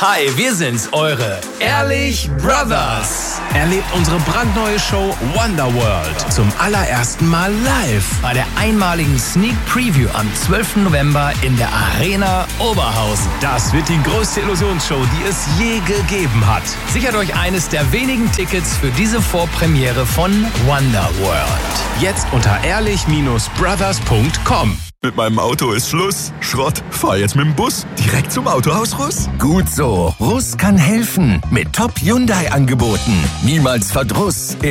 Hi, wir sind's, eure Ehrlich Brothers. Erlebt unsere brandneue Show Wonderworld zum allerersten Mal live. Bei der einmaligen Sneak Preview am 12. November in der Arena Oberhausen. Das wird die größte Illusionsshow, die es je gegeben hat. Sichert euch eines der wenigen Tickets für diese Vorpremiere von Wonderworld. Jetzt unter ehrlich-brothers.com. Mit meinem Auto ist Schluss. Schrott. Fahr jetzt mit dem Bus direkt zum Autohaus Russ. Gut so. Russ kann helfen. Mit Top-Hyundai-Angeboten. Niemals Verdruss.